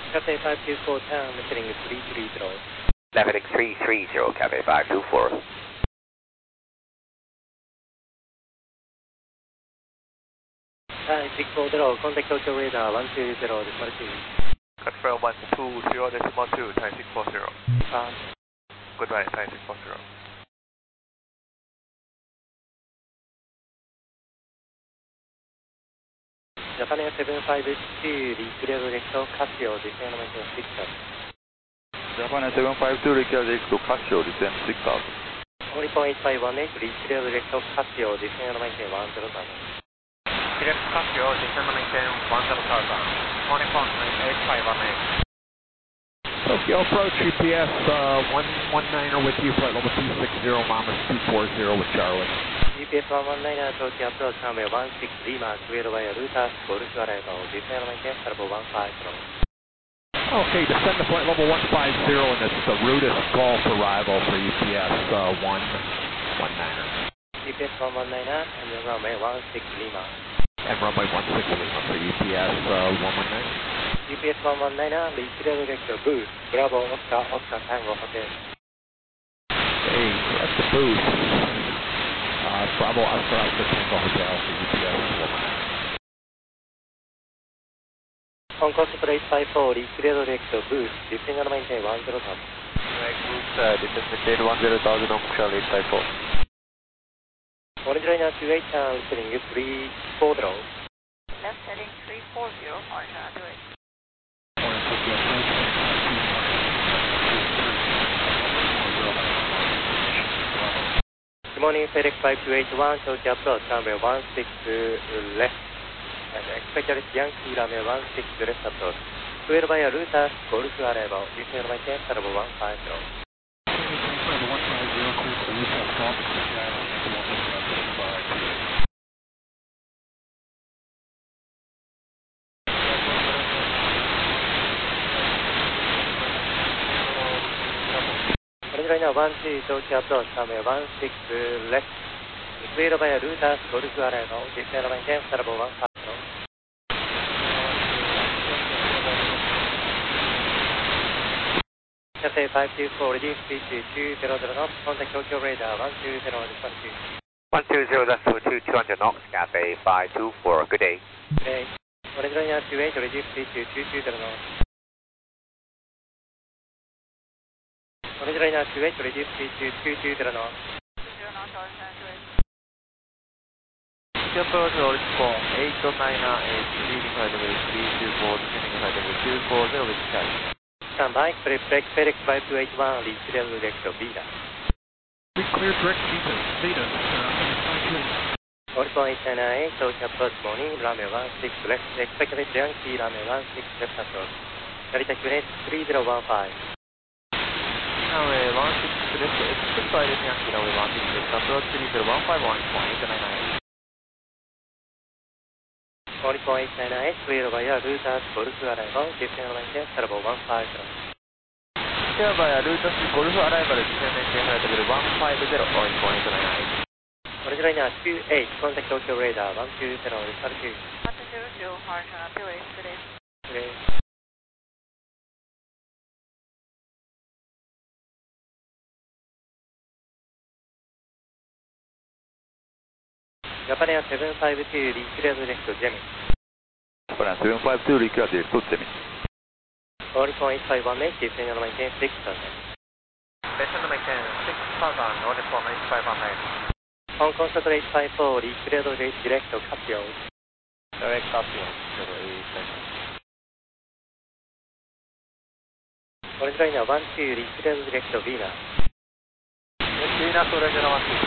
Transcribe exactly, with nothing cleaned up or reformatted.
Cathay five two four town, listening three three zero. Leveling three three zero, Cathay five two four. Hi, six four zero, contact Tokyo radar one two zero decimal two. Confirm one two zero decimal two, Thai six four zero. Um, Goodbye, Thai six four zero. Japan Air seven five two, declared direct to Casio, descend maintain six thousand. Japan Air seven five two, declared direct to Casio, descend six thousand. Only point eight five one eight, declared direct to Casio, descend maintain one zero thousand. Direct Casio, descend maintain one zero thousand. Only point eight five one eight. Tokyo approach, U P S uh, one one niner with you, flight level two six zero, Mamas two four zero with Charlie. U P S one one niner, Tokyo approach, runway one six Lima, cleared by Router, Golf arrival, descend maintain level one five zero. Okay, descend to flight level one five zero, and it's the Rudis Golf arrival for U P S uh, one one niner. U P S one one niner, and then runway one six Lima. And runway one six Lima for U P S uh, one one niner. U P S one one niner, declared direct to boost, Bravo, Oscar, Oscar, Tango, Hotel. Hey, that's the boost. Uh, Bravo, Oscar, Oscar, Tango Hotel for U P S one one niner. Hong Kong Super eight five four, declared direct to boost, descend and maintain one zero thousand. Direct boost, uh, descend maintain one zero thousand, Hong Kong Charlie eight five four. Orange liner two eight, town, listening three four zero. Left heading three four zero, Orange liner two eight. Good morning, FedEx five two eight one, Tokyo approach, runway one six left. Expected Yankee runway one six left approach. Cleared by a router, Golf arrival, descend maintain level one five zero. one five zero, clear for Router, stop, Orange liner one two, Tokyo approach, runway one six left. Cleared by a router, Golf arrival, descend maintain level one five zero. Cathay five two four, reduce speed to two zero zero knots, contact Tokyo radar one two zero decimal two. one two zero decimal two, two hundred knots, Cathay five two four. Good day. Okay. Orange liner two eight, reduce speed to two two zero knots. Orange liner two eight, reduce speed to two two zero knots. two zero knots, Orange liner two eight. Tokyo approach, Orange four eight niner eight, leading flight level three two four, descending flight level two four zero with Charlie. Stand by, FedEx five two eight one, declared direct to Vita. We cleared direct Vita, Vita, uh, One point eight nine eight, Tokyo approach morning, runway one six left, expected Yankee runway one six left approach. Narita Q three zero one five. Runway one six left, expect by Yankee runway one six left approach three zero one five, one point eight nine nine. one point eight nine eight, cleared by a router, Golf arrival, descend maintain level one five zero. Cleared by a router, Golf arrival, descend maintain flight level one five zero, one point eight nine nine. Orange liner two eight, contact Tokyo radar one two zero decimal two. one two zero two, Orange liner two eight, good day. Okay. Japan Air seven five two, declared direct to Gemini. Japan Air seven five two, declared direct to Gemini. one point eight five one eight, descend and maintain six thousand. Descend maintain six thousand, only point eight five one eight. Hong Kong Super eight five four, declared direct to Casio. Direct Casio, zero eight five. Orange liner one two, declared direct to Vina. Venus, Orange liner one two.